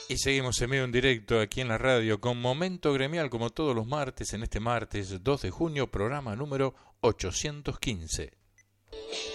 Y seguimos en medio en directo aquí en la radio con Momento Gremial, como todos los martes, en este martes 2 de junio, programa número 815.